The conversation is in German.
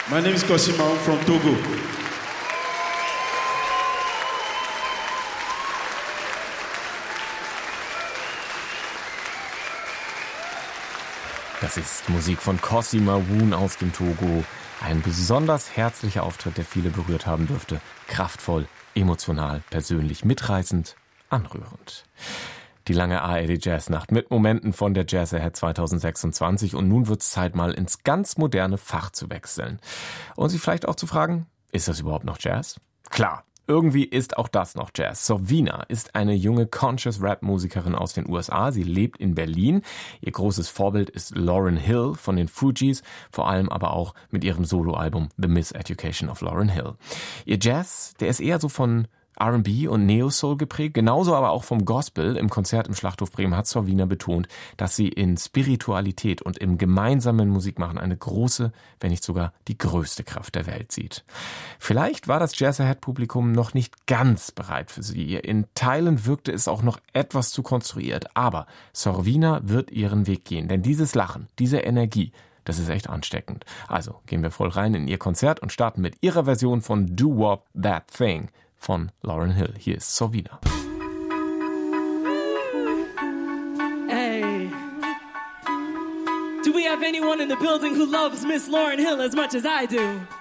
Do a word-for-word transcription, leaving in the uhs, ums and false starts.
My name is Cosima, I'm from Togo. Das ist Musik von Cosima Woon aus dem Togo. Ein besonders herzlicher Auftritt, der viele berührt haben dürfte. Kraftvoll, emotional, persönlich, mitreißend, anrührend. Die lange A R D Jazznacht mit Momenten von der Jazz Ahead zwanzig sechsundzwanzig. Und nun wird es Zeit, mal ins ganz moderne Fach zu wechseln. Und sich vielleicht auch zu fragen, ist das überhaupt noch Jazz? Klar. Irgendwie ist auch das noch Jazz. Sovina ist eine junge Conscious-Rap-Musikerin aus den U S A. Sie lebt in Berlin. Ihr großes Vorbild ist Lauryn Hill von den Fugees, vor allem aber auch mit ihrem Soloalbum The Miseducation of Lauryn Hill. Ihr Jazz, der ist eher so von R and B und Neo-Soul geprägt, genauso aber auch vom Gospel. Im Konzert im Schlachthof Bremen hat Sovina betont, dass sie in Spiritualität und im gemeinsamen Musikmachen eine große, wenn nicht sogar die größte Kraft der Welt sieht. Vielleicht war das Jazz Ahead-Publikum noch nicht ganz bereit für sie. In Teilen wirkte es auch noch etwas zu konstruiert. Aber Sovina wird ihren Weg gehen, denn dieses Lachen, diese Energie, das ist echt ansteckend. Also gehen wir voll rein in ihr Konzert und starten mit ihrer Version von Do Wop That Thing von Lauryn Hill. Hier ist Sovina. Hey. Do we have anyone in the building who loves Miss Lauryn Hill as much as I do?